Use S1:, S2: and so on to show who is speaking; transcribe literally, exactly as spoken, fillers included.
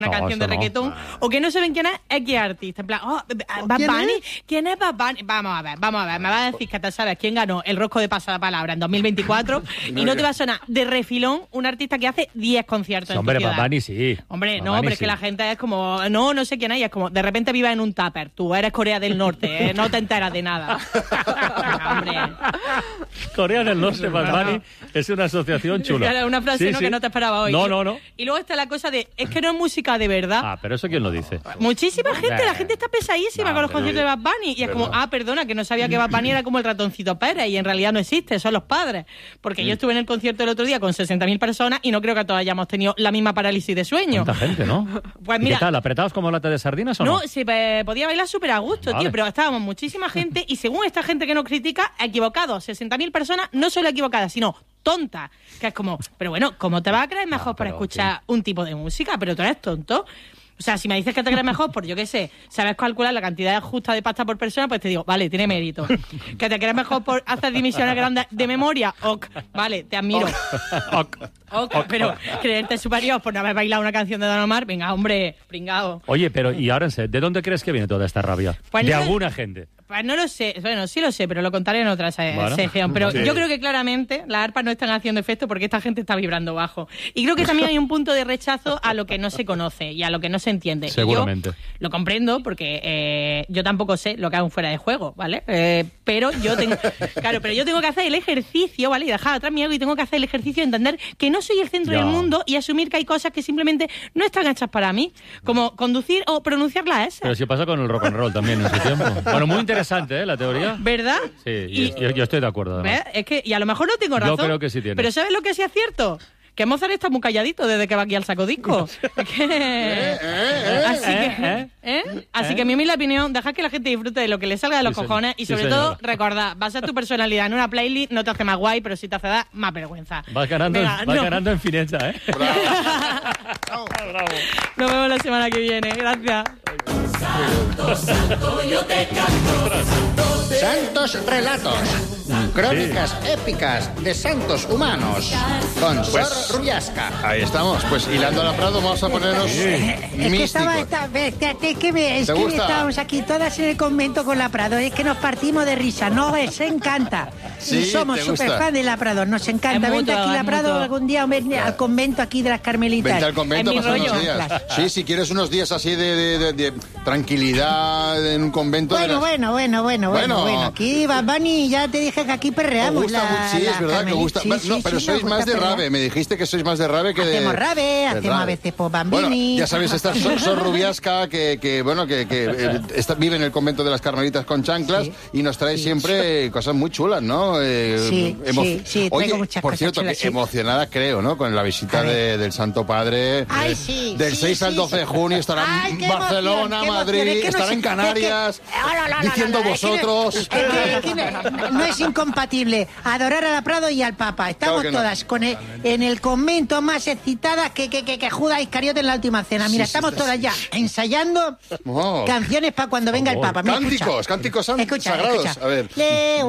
S1: una
S2: no,
S1: canción de reggaetón,
S2: no.
S1: o que no saben quién es X artista. En plan, oh, Bad Bunny, ¿quién es Bad Bunny? Vamos a ver, vamos a ver, me vas a decir que te sabes quién ganó el rosco de pasapalabra en dos mil veinticuatro y no te va a sonar de refilón un artista que hace diez conciertos
S2: Sí,
S1: en
S2: hombre,
S1: tu ciudad.
S2: Bad Bunny sí.
S1: Hombre,
S2: Bad
S1: no,
S2: Bunny
S1: pero es
S2: sí.
S1: que la gente es como, no, no sé quién hay, es como, de repente vives en un tupper, tú eres Corea del Norte, ¿eh? No te enteras de nada. Hombre.
S2: Corea del Norte, Bad Bunny, es una asociación chula.
S1: Era una frase
S2: Sí,
S1: ¿no?
S2: sí.
S1: que no te esperaba hoy.
S2: No, no, no.
S1: Y luego está la cosa de, es que no es música de verdad.
S2: Ah, pero eso quién lo dice.
S1: Muchísima gente, la gente está pesadísima
S2: No,
S1: con los
S2: pero-
S1: conciertos de Bad Bunny. Y es como, ah, perdona, que no sabía que Bad Bunny era como el ratoncito Pérez y en realidad no existe, son los padres. Porque yo estuve en el concierto el otro día con sesenta mil personas y no creo que todos hayamos tenido la misma parálisis de sueño.
S2: Tanta gente, ¿no?
S1: Pues
S2: ¿Y
S1: mira,
S2: qué tal? ¿Apretados como lata de sardinas o no?
S1: no, se eh, podía bailar súper a gusto,
S2: Vale.
S1: tío, pero estábamos muchísima gente y según esta gente que nos critica, equivocados, sesenta mil personas, no solo equivocadas, sino tontas. Que es como, pero bueno, ¿cómo te vas a creer mejor
S2: Ah,
S1: para
S2: pero,
S1: escuchar un tipo de música? Pero tú eres tonto. O sea, si me dices que te crees mejor, por yo qué sé, sabes calcular la cantidad justa de pasta por persona, pues te digo, vale, tiene mérito. Que te crees mejor por hacer divisiones grandes de memoria, ok, vale, te admiro.
S2: Ok.
S1: Ok, pero creerte superior por no haber bailado una canción de Don Omar, venga, hombre, pringao.
S2: Oye, pero y ahora en serio, ¿de dónde crees que viene toda esta rabia?
S1: Pues
S2: de
S1: no-
S2: alguna gente.
S1: Pues no lo sé, bueno, sí lo sé, pero lo contaré en otra se-
S2: Bueno.
S1: sección. Pero
S2: Sí.
S1: yo creo que claramente las arpas no están haciendo efecto porque esta gente está vibrando bajo. Y creo que también hay un punto de rechazo a lo que no se conoce y a lo que no se entiende. Y
S2: Seguramente.
S1: yo lo comprendo porque eh, yo tampoco sé lo que hago fuera de juego, ¿vale? Eh, pero yo tengo, claro, pero yo tengo que hacer el ejercicio, ¿vale? Y dejar atrás mi ego y tengo que hacer el ejercicio de entender que no soy el centro
S2: Ya.
S1: del mundo y asumir que hay cosas que simplemente no están hechas para mí, como conducir o pronunciar la S.
S2: Pero si pasa con el rock and roll también en su tiempo. Bueno, muy interesante, ¿eh? La teoría.
S1: ¿Verdad?
S2: Sí,
S1: Y-
S2: y, yo, yo estoy de acuerdo. además.
S1: ¿Ves? Es que, y a lo mejor no tengo
S2: Yo
S1: razón.
S2: creo que sí tienes.
S1: Pero ¿sabes lo que sí es cierto? Que Mozart está muy calladito desde que va aquí al saco disco. Es que... Así que,
S2: ¿Eh?
S1: ¿eh? Así que mi humilde opinión, dejad que la gente disfrute de lo que le salga de los
S2: Sí, señor.
S1: cojones y
S2: Sí,
S1: sobre
S2: señora.
S1: todo, recordad, basar tu personalidad en una playlist no te hace más guay, pero sí te hace dar más vergüenza.
S2: Vas ganando,
S1: Venga,
S2: vas
S1: no.
S2: ganando en fineza, ¿eh? Bravo.
S1: Nos vemos la semana que viene. Gracias.
S3: Santos Relatos. Crónicas épicas de santos humanos. Con Sor Rullasca.
S4: Ahí estamos, pues hilando la Prado vamos a ponernos
S5: Es que
S4: místicos.
S5: estaba, esta- es que, me- es
S4: ¿Te
S5: que
S4: gusta?
S5: estábamos aquí todas en el convento con la Prado, es que nos partimos de risa, no, es encanta.
S4: Sí,
S5: y somos
S4: ¿te gusta?
S5: súper fan de la Prado, nos encanta.
S1: Es
S5: Vente
S1: mutuo,
S5: aquí la
S1: es
S5: Prado
S1: mutuo.
S5: algún día ven al convento aquí de las Carmelitas.
S4: Vente al convento a
S1: Es mi
S4: pasar unos
S1: rollo.
S4: días. Sí, si quieres unos días así de, de- de- de tranquilidad en un convento. de
S5: Bueno,
S4: las-
S5: bueno, bueno, bueno, bueno,
S4: Bueno.
S5: bueno. Aquí, Bad Bunny, ya te dije que aquí
S4: Me
S5: perreamos.
S4: gusta
S5: la-
S4: mucho, sí,
S5: la
S4: es verdad que
S5: Carmeli-
S4: gusta.
S5: sí,
S4: no,
S5: sí,
S4: pero
S5: sí,
S4: sois
S5: nos
S4: más
S5: gusta
S4: de
S5: perrear.
S4: rave. Me dijiste que sois más de rave que de.
S5: Hacemos rave,
S4: de
S5: hacemos
S4: rave.
S5: a veces por Bambini.
S4: Bueno, ya sabéis, esta Sor, Sor Rubiasca que, que, bueno, que, que eh, está- vive en el convento de las Carmelitas con chanclas
S5: Sí.
S4: y nos trae siempre cosas muy chulas, ¿no? Eh,
S5: Sí,
S4: emo-
S5: sí, sí, traigo
S4: Oye,
S5: muchas
S4: por
S5: cosas
S4: cierto,
S5: chulas,
S4: que
S5: sí.
S4: emocionada creo, ¿no? Con la visita
S5: A ver.
S4: de- del Santo Padre.
S5: Ay,
S4: eh,
S5: sí,
S4: Del
S5: sí,
S4: seis al
S5: sí,
S4: doce de
S5: sí.
S4: junio estará
S5: Ay,
S4: en
S5: qué
S4: Barcelona,
S5: emoción, qué
S4: Madrid,
S5: emoción. Es que no
S4: estará
S5: sé-
S4: en Canarias,
S5: es que- ah, no, no, no,
S4: diciendo
S5: no, no, es que no-
S4: vosotros.
S5: Es que, es que no, no es incompatible adorar a la Prado y al Papa. Estamos
S4: Claro que no.
S5: todas con el- en el convento más excitadas que, que, que, que Judas Iscariote en la última cena. Mira,
S4: Sí, sí,
S5: estamos
S4: sí,
S5: todas ya ensayando
S4: Oh.
S5: canciones para cuando venga el Papa. Mira, escucha.
S4: Cánticos, cánticos san-
S5: Escucha,
S4: sagrados.
S5: escucha.
S4: A ver.
S5: Leo